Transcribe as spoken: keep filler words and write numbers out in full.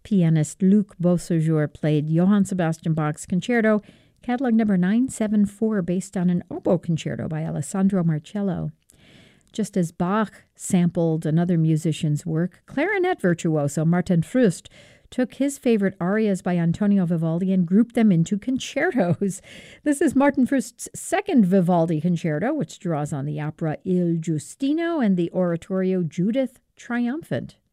Pianist Luc Beausejour played Johann Sebastian Bach's Concerto, catalog number nine seven four, based on an oboe concerto by Alessandro Marcello. Just as Bach sampled another musician's work, clarinet virtuoso Martin Frust took his favorite arias by Antonio Vivaldi and grouped them into concertos. This is Martin Frust's second Vivaldi concerto, which draws on the opera Il Giustino and the oratorio Judith Triumphant.